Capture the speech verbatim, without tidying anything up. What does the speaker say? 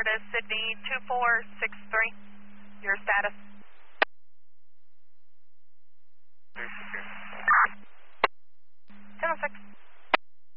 Florida, Sydney two four six three. Your status?